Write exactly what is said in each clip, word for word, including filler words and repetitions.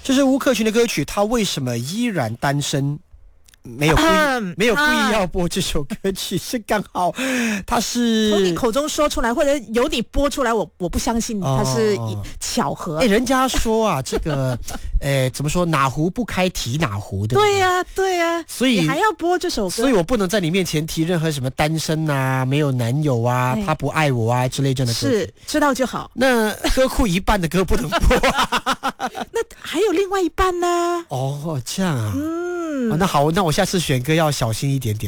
这是吴克群的歌曲，他为什么依然单身？没有故意、嗯、没有故意要播这首歌曲，是刚好他是从你口中说出来，或者由你播出来，我我不相信它是巧合。 哎、哦，人家说啊，这个，呃，怎么说，哪壶不开提哪壶，对不对？ 对呀、啊，对呀、啊， 所以你还要播这首歌， 所以我不能在你面前提任何什么单身啊、没有男友啊、他不爱我啊之类这样的歌曲。 是知道就好。 那歌库一半的歌不能播、啊， 那还有另外一半呢？ 哦，这样啊。 嗯、 哦，那好，那我下次选歌要小心一点点。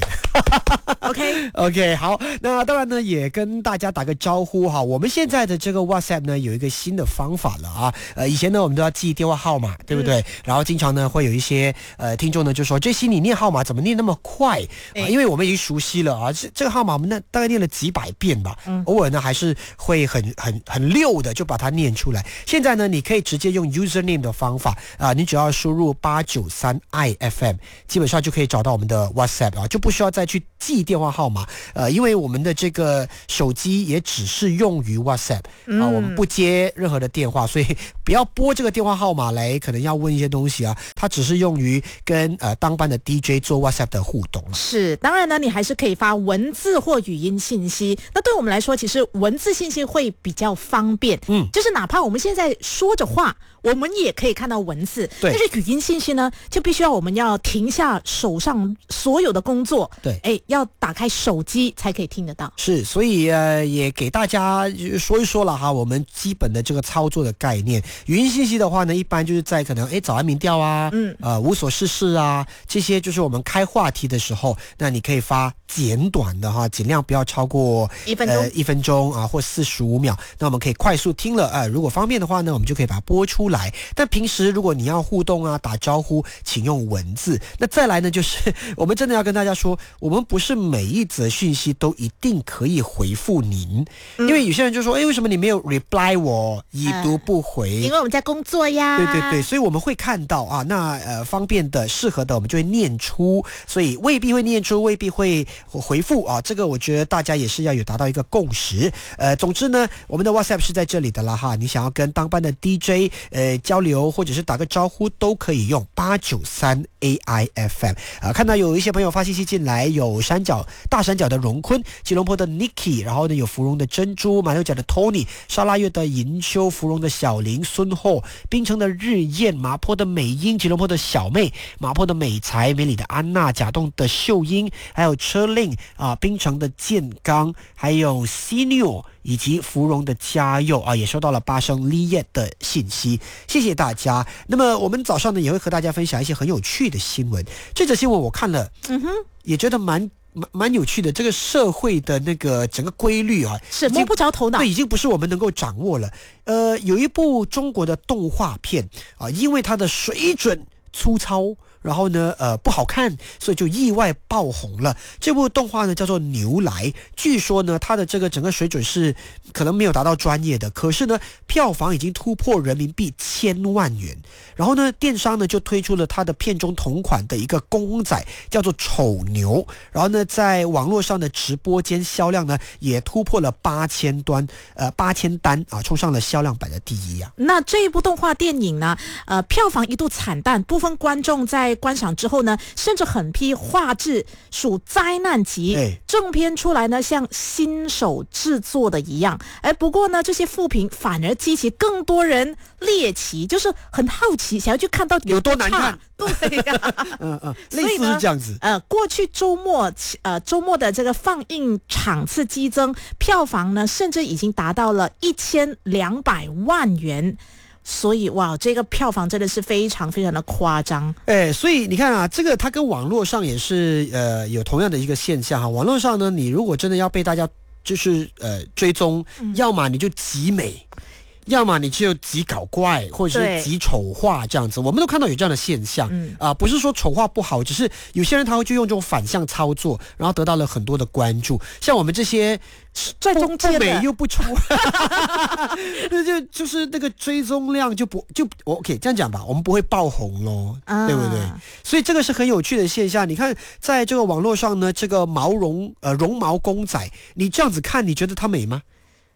OK OK 好，那当然呢也跟大家打个招呼哈，我们现在的这个 WhatsApp 呢有一个新的方法了啊，呃以前呢我们都要记电话号码，对不对？嗯、然后经常呢会有一些呃听众呢就说，这些你念号码怎么念那么快啊？因为我们已经熟悉了啊，这这个号码我们呢大概念了几百遍吧，嗯、偶尔呢还是会很很很溜的就把它念出来。现在呢你可以直接用 username 的方法啊，你只要输入八九三 I F M， 基本上就可以找到我们的 WhatsApp 啊，就不需要再去记电话号码，呃，因为我们的这个手机也只是用于 WhatsApp 啊、嗯呃，我们不接任何的电话，所以不要拨这个电话号码来，可能要问一些东西啊。它只是用于跟呃当班的 D J 做 WhatsApp 的互动了。 是，当然呢，你还是可以发文字或语音信息。那对我们来说，其实文字信息会比较方便，嗯，就是哪怕我们现在说着话，我们也可以看到文字。 对， 但是语音信息呢，就必须要我们要停下手上所有的工作， 对， 哎，要打开手机才可以听得到。 是，所以呃，也给大家说一说了哈，我们基本的这个操作的概念。语音信息的话呢，一般就是在可能哎早安民调啊，嗯，呃无所事事啊，这些就是我们开话题的时候，那你可以发简短的哈，尽量不要超过一分钟， 呃一分钟啊，或四十五秒。那我们可以快速听了，呃，如果方便的话呢，我们就可以把它播出来。但平时如果你要互动啊、打招呼，请用文字。那再来呢，就是我们真的要跟大家说，我们不是每一则讯息都一定可以回复您，嗯、因为有些人就说，哎，为什么你没有 reply 我，已读不回？ 呃、因为我们在工作呀。 对对对，所以我们会看到啊，那呃方便的、适合的，我们就会念出，所以未必会念出，未必会回复啊。这个我觉得大家也是要有达到一个共识。呃，总之呢，我们的 WhatsApp 是在这里的啦哈，你想要跟当班的 D J 呃交流或者是打个招呼，都可以用八九三 A I F M 啊。看到有一些朋友发信息进来，有山脚大山脚的荣坤，吉隆坡的 Nicky， 然后呢有芙蓉的珍珠，马六甲的 Tony， 沙拉越的银秋，芙蓉的小林孙后，槟城的日燕，麻坡的美英，吉隆坡的小妹，麻坡的美才，美里的安娜，甲洞的秀英，还有车令啊，槟城的建刚，还有 Senior 以及芙蓉的嘉佑啊，也收到了八声丽叶的信息，谢谢大家。那么我们早上呢也会和大家分享一些很有趣的新闻。这则新闻我看了，嗯哼，也觉得蛮蛮蛮有趣的。这个社会的那个整个规律啊， 是摸不着头脑， 对，已经不是我们能够掌握了。呃，有一部中国的动画片啊，因为它的水准粗糙，然后呢，呃，不好看，所以就意外爆红了。这部动画呢叫做《牛来》，据说呢，它的这个整个水准是可能没有达到专业的，可是呢，票房已经突破人民币千万元。然后呢，电商呢就推出了它的片中同款的一个公仔，叫做丑牛。然后呢，在网络上的直播间销量呢也突破了八千单，呃，八千单啊，冲上了销量榜的第一啊。 那这一部动画电影呢，呃，票房一度惨淡，部分观众在观赏之后呢，甚至狠批画质属灾难级， 哎、 正片出来呢像新手制作的一样。哎，不过呢，这些负评反而激起更多人猎奇，就是很好奇，想要去看到底有多难看。 对呀、啊， 嗯嗯，类似是这样子。 呃，过去周末呃周末的这个放映场次激增，票房呢甚至已经达到了一千两百万元。所以哇，这个票房真的是非常非常的夸张。 哎，所以你看啊，这个它跟网络上也是呃有同样的一个现象哈。网络上呢，你如果真的要被大家就是呃追踪，嗯、要么你就极美，要么你就极搞怪，或者是极丑化这样子，我们都看到有这样的现象。嗯啊、呃，不是说丑化不好，只是有些人他会就用这种反向操作，然后得到了很多的关注。像我们这些在中间的不美又不丑，那就就是那个追踪量就不就 OK 这样讲吧，我们不会爆红咯，啊、对不对？所以这个是很有趣的现象。你看，在这个网络上呢，这个毛绒呃绒毛公仔，你这样子看，你觉得它美吗？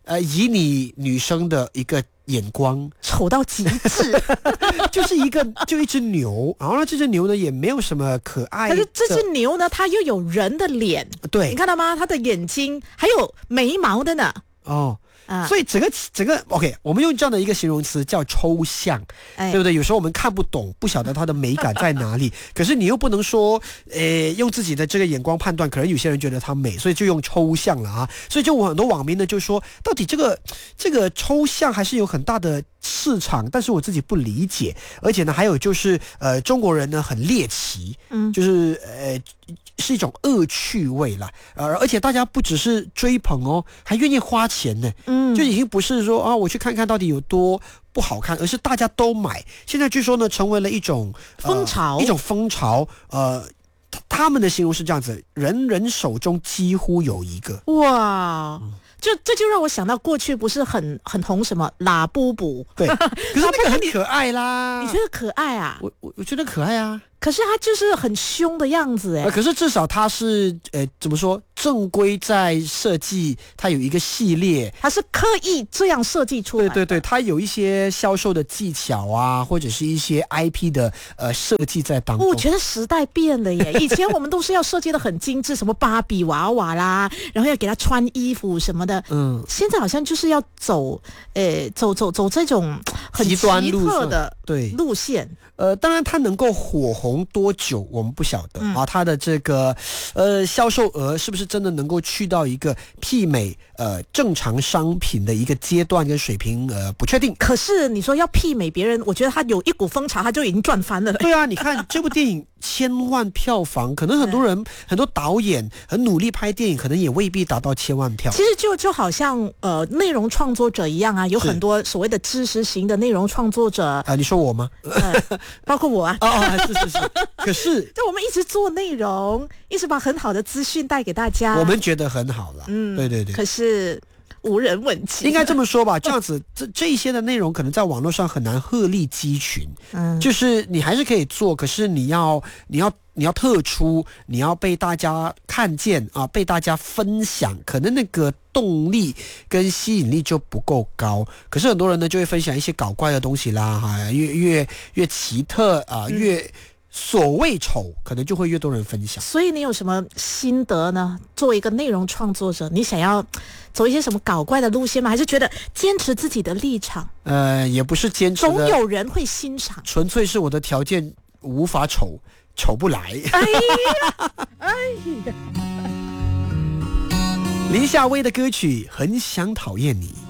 呃，以你女生的一个眼光， 丑到极致， 就是一个就一只牛，然后呢，这只牛呢也没有什么可爱的。 可是这只牛呢，它又有人的脸， 对， 你看到吗？它的眼睛还有眉毛的呢。 哦。 啊、 所以整个整个 OK， 我们用这样的一个形容词叫抽象，哎、对不对？有时候我们看不懂，不晓得它的美感在哪里。可是你又不能说，呃，用自己的这个眼光判断，可能有些人觉得它美，所以就用抽象了啊。所以就很多网民呢就说，到底这个这个抽象还是有很大的市场，但是我自己不理解。而且呢，还有就是呃，中国人呢很猎奇，嗯，就是呃。是一种恶趣味啦，呃，而且大家不只是追捧哦，还愿意花钱呢，嗯，就已经不是说啊，我去看看到底有多不好看，而是大家都买。现在据说呢，成为了一种、 呃、风潮， 一种风潮，呃。他们的形容是这样子，人人手中几乎有一个。 哇！嗯就这就让我想到过去不是很很红什么拉布布， 对，可是那个很可爱啦。 你觉得可爱啊？ 我我我觉得可爱啊。 可是他就是很凶的样子哎、 呃。可是至少他是呃怎么说正规在设计，他有一个系列， 他是刻意这样设计出来的。 对对对，他有一些销售的技巧啊，或者是一些 I P 的呃设计在当中。 我觉得时代变了耶，以前我们都是要设计的很精致，什么芭比娃娃啦，然后要给他穿衣服什么的。嗯，现在好像就是要走，呃，走走走这种很奇特的对路线。 呃，当然它能够火红多久，我们不晓得、嗯、啊。它的这个呃销售额是不是真的能够去到一个媲美呃正常商品的一个阶段跟水平？呃，不确定。 可是你说要媲美别人，我觉得它有一股风潮，它就已经赚翻了。 对啊，你看这部电影千万票房，可能很多人、很多导演很努力拍电影，可能也未必达到千万票。 其实就就好像呃内容创作者一样啊，有很多所谓的知识型的内容创作者啊、 呃，你说我吗？ 呃包括我啊， 哦哦，是是是，可是， 就我们一直做内容，一直把很好的资讯带给大家， 我们觉得很好了，嗯，对对对， 可是无人问起， 应该这么说吧，这样子，这这一些的内容可能在网络上很难鹤立鸡群，嗯，就是你还是可以做，可是你要你要你要特出，你要被大家看见啊，被大家分享，可能那个动力跟吸引力就不够高。可是很多人呢就会分享一些搞怪的东西啦，哈，越越越奇特啊，越。嗯所谓丑，可能就会越多人分享。 所以你有什么心得呢？作为一个内容创作者，你想要走一些什么搞怪的路线吗？还是觉得坚持自己的立场？ 呃，也不是坚持的， 总有人会欣赏。 纯粹是我的条件无法丑，丑不来。 哎呀，哎呀！ 林夏薇的歌曲《很想讨厌你》。